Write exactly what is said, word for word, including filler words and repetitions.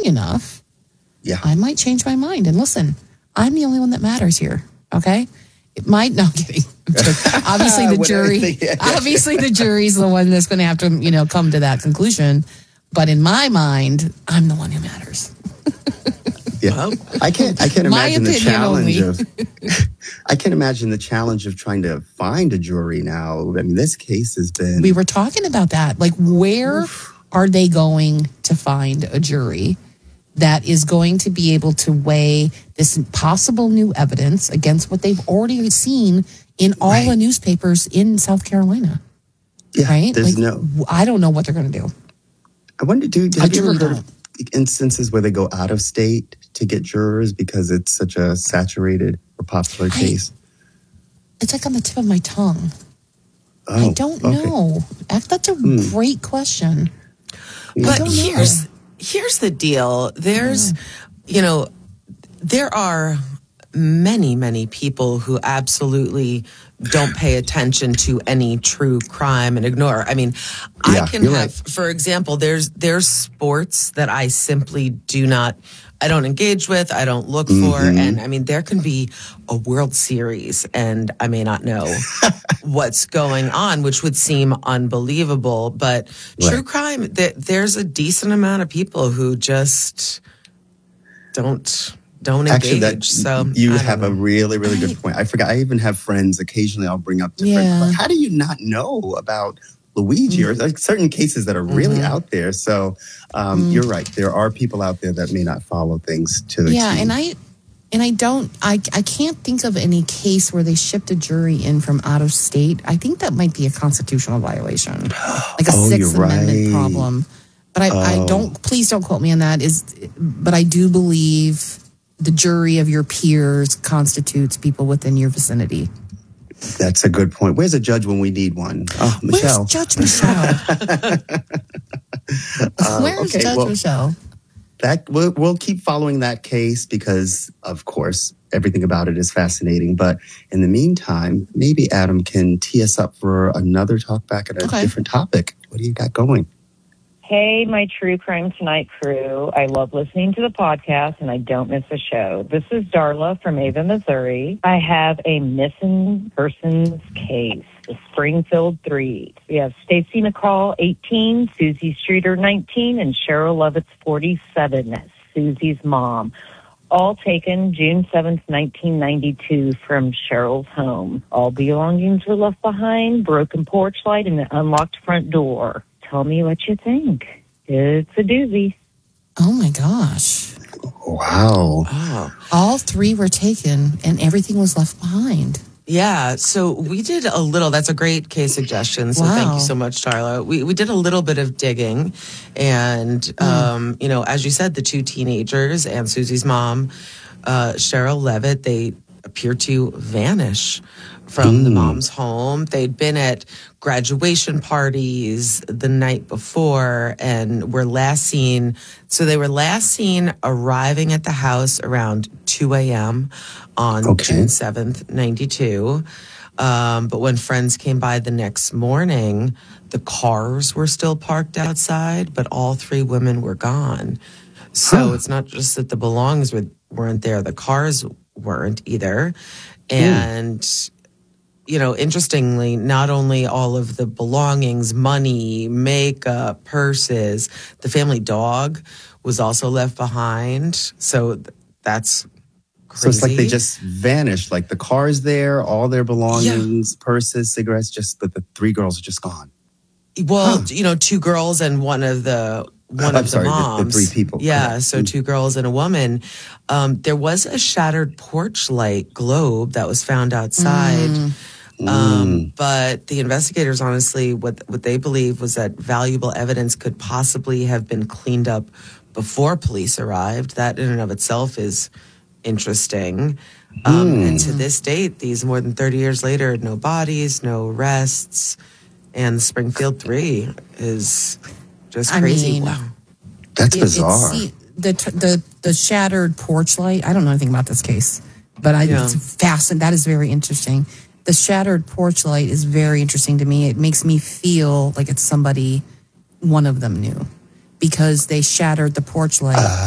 enough, yeah, I might change my mind. And listen, I'm the only one that matters here. Okay, it might. No, I'm kidding. Obviously, the jury. Obviously, the jury's the one that's going to have to, you know, come to that conclusion. But in my mind, I'm the one who matters. Yeah, well, I can't. I can't imagine the challenge only. of. I can't imagine the challenge of trying to find a jury now. I mean, this case has been. We were talking about that. Like, where Oof. are they going to find a jury that is going to be able to weigh this possible new evidence against what they've already seen in all right. the newspapers in South Carolina? Yeah, right? There's like, no. I don't know what they're going to do. I wonder, do have I you ever don't. heard of instances where they go out of state to get jurors because it's such a saturated or popular case? I, it's like on the tip of my tongue. Oh, I don't okay. know. That's a hmm. great question. But here's know. here's the deal. There's, yeah. you know, there are many, many people who absolutely don't pay attention to any true crime and ignore. I mean, yeah, I can have, right. for example, there's there's sports that I simply do not, I don't engage with, I don't look mm-hmm. for. And I mean, there can be a World Series and I may not know what's going on, which would seem unbelievable. But right. true crime, th- there's a decent amount of people who just don't... Don't engage. Actually, that, so you have know. a really, really good point. I forgot. I even have friends. Occasionally, I'll bring up different. Yeah. Like, how do you not know about Luigi mm-hmm. or like certain cases that are really mm-hmm. out there? So um, mm-hmm. you're right. There are people out there that may not follow things to the yeah, T. and I and I don't. I I can't think of any case where they shipped a jury in from out of state. I think that might be a constitutional violation, like a oh, Sixth you're Amendment right. problem. But I, oh. I don't. Please don't quote me on that. Is but I do believe the jury of your peers constitutes people within your vicinity. That's a good point. Where's a judge when we need one? Oh, Michelle. Where's Judge Michelle? uh, Where's okay, Judge well, Michelle? That we'll, we'll keep following that case because, of course, everything about it is fascinating. But in the meantime, maybe Adam can tee us up for another talk back at a okay. different topic. What do you got going? Hey, my True Crime Tonight crew. I love listening to the podcast, and I don't miss a show. This is Darla from Ava, Missouri. I have a missing persons case, the Springfield Three. We have Stacy McCall, eighteen, Susie Streeter, nineteen, and Cheryl Lovitz, forty-seven, Susie's mom. All taken June seventh, nineteen ninety-two from Cheryl's home. All belongings were left behind, broken porch light, and an unlocked front door. Tell me what you think. It's a doozy. Oh, my gosh. Wow. Oh. All three were taken, and everything was left behind. Yeah, so we did a little, that's a great case suggestion, so wow. thank you so much, Darla. We we did a little bit of digging, and, mm. um, you know, as you said, the two teenagers and Susie's mom, uh, Cheryl Levitt, they appear to vanish from mm. the mom's home. They'd been at graduation parties the night before and were last seen. So they were last seen arriving at the house around two a.m. on okay. June seventh, ninety-two. Um, but when friends came by the next morning, the cars were still parked outside, but all three women were gone. So huh. it's not just that the belongings were, weren't there, the cars weren't either. And... Mm. You know, interestingly, not only all of the belongings, money, makeup, purses, the family dog was also left behind. So that's crazy. So it's like they just vanished. Like the car's there, all their belongings, yeah. purses, cigarettes, just but the three girls are just gone. Well, huh. you know, two girls and one of the one I'm of sorry, the moms. The, the three people. Yeah, correct. so two girls and a woman. Um, there was a shattered porch light globe that was found outside. Mm. Um, Mm. but the investigators, honestly, what what they believe was that valuable evidence could possibly have been cleaned up before police arrived. That in and of itself is interesting. Um, mm. And to this date, these more than thirty years later, no bodies, no arrests, and the Springfield Three is just crazy. I mean, wow. That's it, bizarre. See, the, the, the shattered porch light, I don't know anything about this case, but I, Yeah. it's fascinating. That is very interesting. The shattered porch light is very interesting to me. It makes me feel like it's somebody, one of them knew, because they shattered the porch light. Uh,